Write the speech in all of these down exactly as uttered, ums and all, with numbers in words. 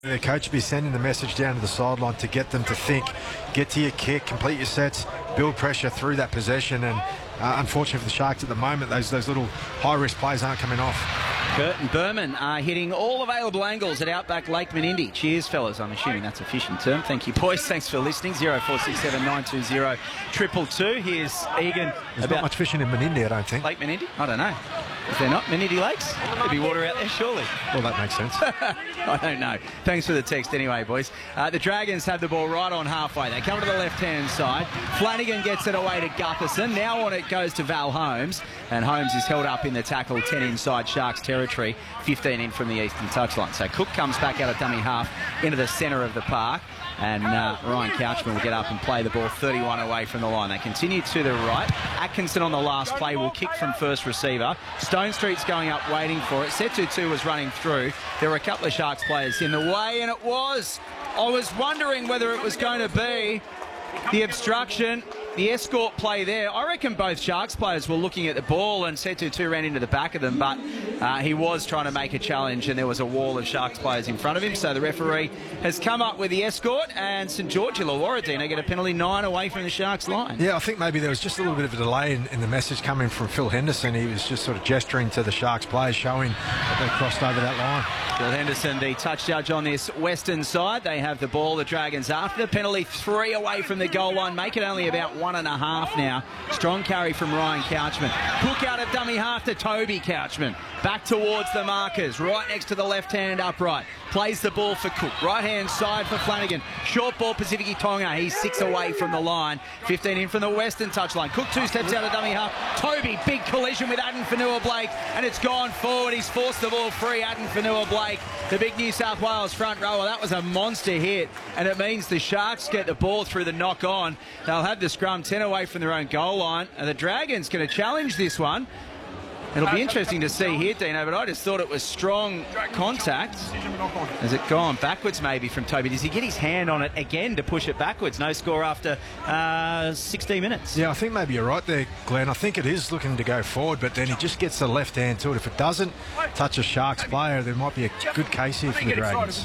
The coach will be sending the message down to the sideline to get them to think, get to your kick, complete your sets, build pressure through that possession. And uh, unfortunately for the Sharks at the moment, those those little high-risk plays aren't coming off. Kurt and Berman are hitting all available angles at Outback Lake Menindee. Cheers, fellas. I'm assuming that's a fishing term. Thank you, boys. Thanks for listening. zero four six seven nine two zero two two. Here's Egan. There's about not much fishing in Menindee, I don't think. Lake Menindee? I don't know. Is there not? Menindee Lakes? There'd be water out there, surely. Well, that makes sense. I don't know. Thanks for the text anyway, boys. Uh, the Dragons have the ball right on halfway. They come to the left-hand side. Flanagan gets it away to Gutherson. Now on it goes to Val Holmes. And Holmes is held up in the tackle, ten inside Sharks territory, fifteen in from the eastern touchline. So Cook comes back out of dummy half into the centre of the park. And uh, Ryan Couchman will get up and play the ball thirty-one away from the line. They continue to the right. Atkinson on the last play will kick from first receiver. Stone Street's going up waiting for it. Setu two was running through. There were a couple of Sharks players in the way, and it was. I was wondering whether it was going to be the obstruction, the escort play there. I reckon both Sharks players were looking at the ball, and Setu two ran into the back of them, but uh, he was trying to make a challenge, and there was a wall of Sharks players in front of him. So the referee has come up with the escort, and St George Illawarra Dino get a penalty nine away from the Sharks line. Yeah, I think maybe there was just a little bit of a delay in, in the message coming from Phil Henderson. He was just sort of gesturing to the Sharks players, showing that they crossed over that line. Phil Henderson, the touch judge on this western side. They have the ball, the Dragons after the penalty, three away from the goal line. Make it only about one and a half now. Strong carry from Ryan Couchman. Cook out of dummy half to Toby Couchman. Back towards the markers, right next to the left-hand upright. Plays the ball for Cook. Right-hand side for Flanagan. Short ball, Pacific Tonga. He's six away from the line. fifteen in from the western touchline. Cook two steps out of dummy half. Toby, big collision with Addin Fanua-Blake, and it's gone forward. He's forced the ball free. Addin Fanua-Blake, the big New South Wales front rower. That was a monster hit, and it means the Sharks get the ball through the knock-on. They'll have the scrum ten away from their own goal line, and the Dragons going to challenge this one. It'll be interesting to see here, Dino, but I just thought it was strong contact. Has it gone backwards maybe from Toby? Does he get his hand on it again to push it backwards? No score after uh, sixteen minutes. Yeah, I think maybe you're right there, Glenn. I think it is looking to go forward, but then he just gets the left hand to it. If it doesn't touch a Sharks player, there might be a good case here for the Dragons.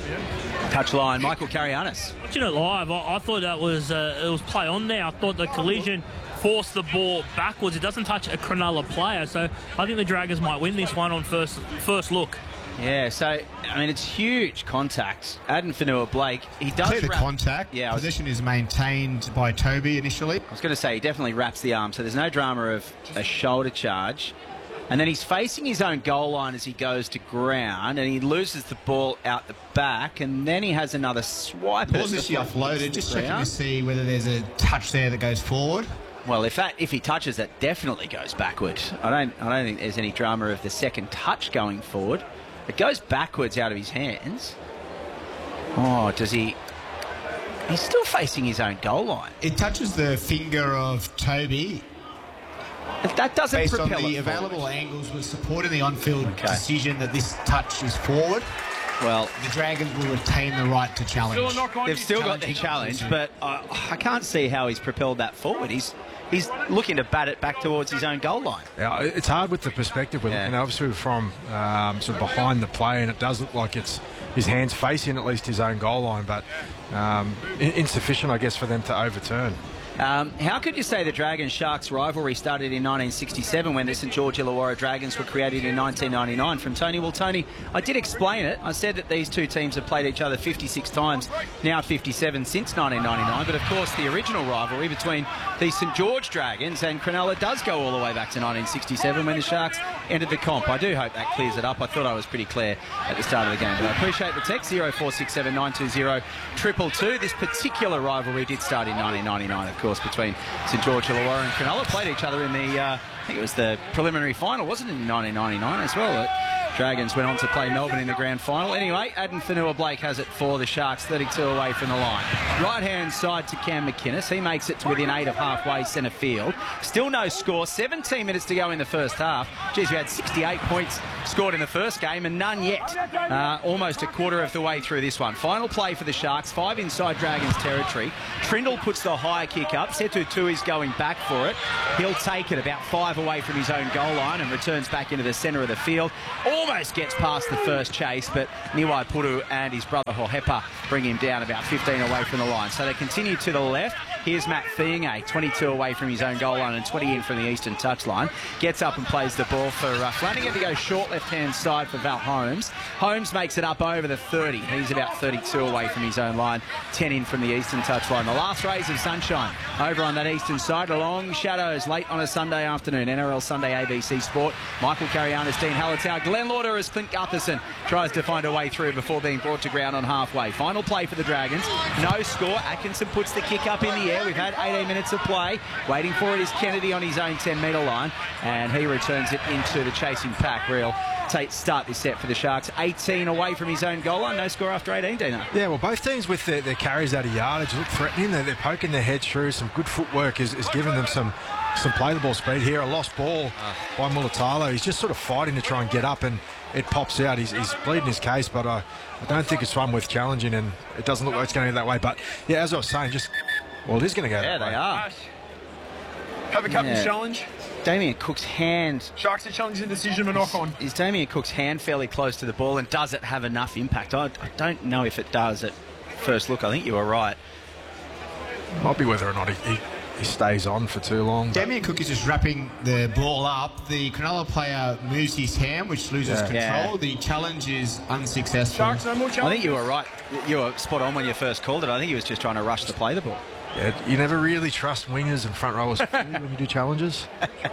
Touchline, Michael Carianis. Watching it live, I, I thought that was uh, it was play on there. I thought the collision force the ball backwards. It doesn't touch a Cronulla player, so I think the Dragons might win this one on first first look. Yeah, so, I mean, it's huge contact. Addin Fanua-Blake, he does Clear the wrap, contact. Yeah, was, Possession is maintained by Toby initially. I was going to say, he definitely wraps the arm, so there's no drama of a shoulder charge. And then he's facing his own goal line as he goes to ground, and he loses the ball out the back, and then he has another swipe. The ball's actually offloaded, just checking to see whether there's a touch there that goes forward. Well, if that if he touches that, definitely goes backward. I don't I don't think there's any drama of the second touch going forward. It goes backwards out of his hands. Oh, does he? He's still facing his own goal line. It touches the finger of Toby. That doesn't Based propel on the it available forward. angles, was supporting the on-field Okay. decision that this touch is forward. Well, The Dragons will retain the right to challenge. they've still got their challenge, but I, I can't see how he's propelled that forward. He's he's looking to bat it back towards his own goal line. Yeah, it's hard with the perspective. We're Yeah. looking obviously from um, sort of behind the play, and it does look like it's his hands facing at least his own goal line, but um, in- insufficient, I guess, for them to overturn. Um, how could you say the Dragons-Sharks rivalry started in nineteen sixty-seven when the St George Illawarra Dragons were created in nineteen ninety-nine? From Tony, well, Tony, I did explain it. I said that these two teams have played each other fifty-six times, now fifty-seven since nineteen ninety-nine. But, of course, the original rivalry between the St George Dragons and Cronulla does go all the way back to nineteen sixty-seven when the Sharks entered the comp. I do hope that clears it up. I thought I was pretty clear at the start of the game. But I appreciate the text, zero four six seven nine two zero two two two. This particular rivalry did start in nineteen ninety-nine, of course, between St George Illawarra and Cronulla. Played each other in the, uh, I think it was the preliminary final, wasn't it, in nineteen ninety-nine as well? The Dragons went on to play Melbourne in the grand final. Anyway, Addin Fanua-Blake has it for the Sharks, thirty-two away from the line. Right-hand side to Cam McInnes. He makes it to within eight of halfway centre field. Still no score. seventeen minutes to go in the first half. Geez, we had sixty-eight points scored in the first game and none yet. Uh, almost a quarter of the way through this one. Final play for the Sharks. Five inside Dragons territory. Trindle puts the high kick up. Setu two is going back for it. He'll take it about five away from his own goal line and returns back into the centre of the field. All almost gets past the first chase, but Niwai Puru and his brother Hohepa bring him down about fifteen away from the line. So they continue to the left. Here's Matt Fiinge, twenty-two away from his own goal line and twenty in from the eastern touchline. Gets up and plays the ball for uh, Flanagan to go short left-hand side for Val Holmes. Holmes makes it up over the thirty. He's about thirty-two away from his own line, ten in from the eastern touchline. The last rays of sunshine over on that eastern side. Long shadows late on a Sunday afternoon. N R L Sunday A B C Sport. Michael Carianis, Dean Hallertau, Glenn Lauder as Clint Gutherson tries to find a way through before being brought to ground on halfway. Final play for the Dragons. No score. Atkinson puts the kick up in the air. We've had eighteen minutes of play. Waiting for it is Kennedy on his own ten metre line, and he returns it into the chasing pack. Real take start this set for the Sharks. eighteen away from his own goal line. No score after eighteen, Dino. Yeah, well, both teams with their, their carries out of yardage look threatening. They're, they're poking their heads through. Some good footwork is, is giving them some some play the ball speed here. A lost ball by Mulatalo. He's just sort of fighting to try and get up, and it pops out. He's, he's pleading his case, but I, I don't think it's one worth challenging, and it doesn't look like it's going to go that way. But, yeah, as I was saying, just, well, it is going to go yeah, that way. Yeah, they are. Have a captain's Yeah. challenge. Damien Cook's hand. Sharks are challenging the decision of a knock on. Is Damien Cook's hand fairly close to the ball, and does it have enough impact? I, I don't know if it does at first look. I think you were right. Might be whether or not he, he, he stays on for too long. Damien Cook is just wrapping the ball up. The Cronulla player moves his hand, which loses Yeah. control. Yeah. The challenge is unsuccessful. Sharks, no more I challenge. think you were right. You were spot on when you first called it. I think he was just trying to rush to play the ball. Yeah, you never really trust wingers and front rowers when you do challenges.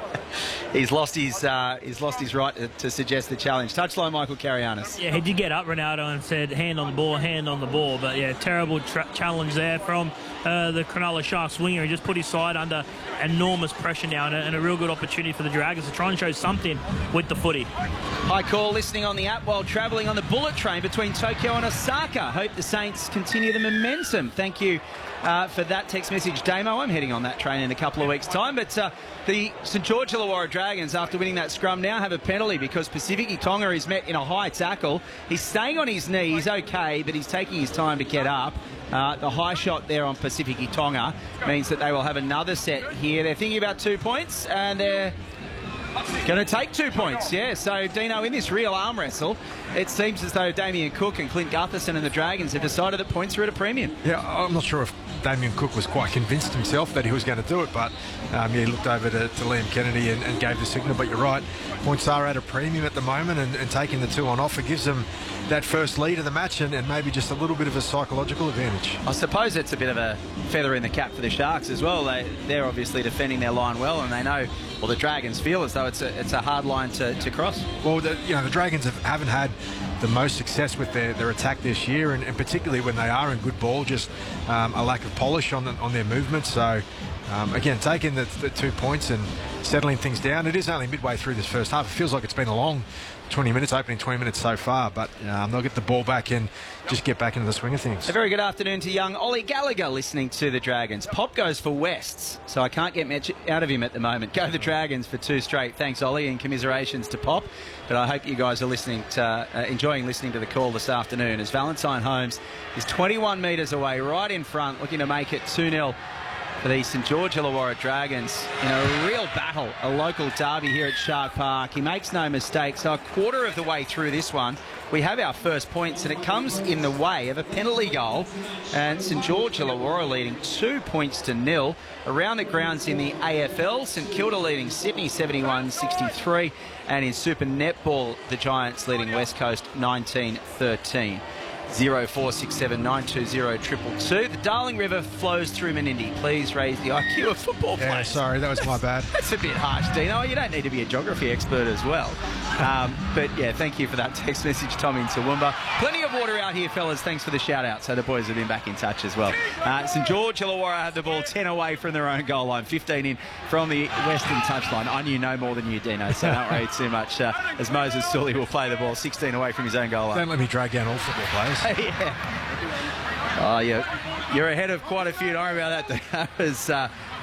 He's lost his uh, he's lost his right to, to suggest the challenge. Touchline, Michael Carianis. Yeah, he did get up, Ronaldo, and said hand on the ball, hand on the ball. But, yeah, terrible tra- challenge there from uh, the Cronulla Sharks winger. He just put his side under enormous pressure now, and a, and a real good opportunity for the Dragons to try and show something with the footy. High call listening on the app while travelling on the bullet train between Tokyo and Osaka. Hope the Saints continue the momentum. Thank you uh, for that text message, Damo. I'm heading on that train in a couple of weeks' time. But uh, the St George Illawarra Dragons, after winning that scrum, now have a penalty because Pacific Tonga is met in a high tackle. He's staying on his knee. He's okay, but he's taking his time to get up. Uh, the high shot there on Pacific Tonga means that they will have another set here. They're thinking about two points, and they're going to take two points, yeah. So, Dino, in this real arm wrestle, it seems as though Damien Cook and Clint Gutherson and the Dragons have decided that points are at a premium. Yeah, I'm not sure if Damien Cook was quite convinced himself that he was going to do it, but um, yeah, he looked over to, to Liam Kennedy and, and gave the signal. But you're right, points are at a premium at the moment, and, and taking the two on offer gives them that first lead of the match and, and maybe just a little bit of a psychological advantage. I suppose it's a bit of a feather in the cap for the Sharks as well. They, they're obviously defending their line well, and they know, well, the Dragons feel as though it's a, it's a hard line to, to cross. Well, the, you know, the Dragons have, haven't had the most success with their, their attack this year, and, and particularly when they are in good ball, just um, a lack of polish on, the, on their movement. So, um, again, taking the, the two points and settling things down. It is only midway through this first half. It feels like it's been a long twenty minutes, opening twenty minutes so far, but um, they'll get the ball back and just get back into the swing of things. A very good afternoon to young Ollie Gallagher listening to the Dragons. Pop goes for Wests, so I can't get much out of him at the moment. Go the Dragons for two straight. Thanks, Ollie, and commiserations to Pop. But I hope you guys are listening to, uh, enjoying listening to the call this afternoon, as Valentine Holmes is twenty-one metres away, right in front, looking to make it two nil for the St George Illawarra Dragons in a real battle, a local derby here at Shark Park. He makes no mistake. So a quarter of the way through this one, we have our first points, and it comes in the way of a penalty goal. And St George Illawarra leading two points to nil. Around the grounds in the A F L, St Kilda leading Sydney seventy-one sixty-three. And in Super Netball, the Giants leading West Coast nineteen thirteen. zero four six seven nine two zero two two two. The Darling River flows through Menindee. Please raise the I Q of football Yeah, players. sorry, that was my bad. That's a bit harsh, Dino. You don't need to be a geography expert as well. Um, but, yeah, thank you for that text message, Tom in Toowoomba. Plenty of water out here, fellas. Thanks for the shout-out. So the boys have been back in touch as well. Uh, St George Illawarra have the ball ten away from their own goal line, fifteen in from the western touchline. I knew no more than you, Dino, so don't worry too much. Uh, as Moses Sully will play the ball sixteen away from his own goal line. Don't let me drag down all football players. Yeah. Oh, you're, you're ahead of quite a few. Don't worry about that. That was uh,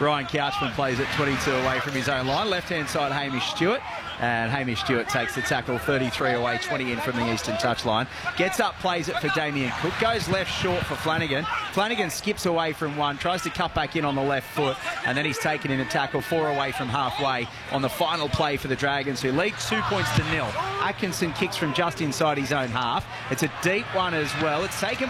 Ryan Couchman plays it twenty-two away from his own line. Left-hand side, Hamish Stewart. And Hamish Stewart takes the tackle, thirty-three away, twenty in from the eastern touchline. Gets up, plays it for Damien Cook. Goes left short for Flanagan. Flanagan skips away from one, tries to cut back in on the left foot, and then he's taken in a tackle four away from halfway on the final play for the Dragons, who lead two points to nil. Atkinson kicks from just inside his own half. It's a deep one as well. It's taken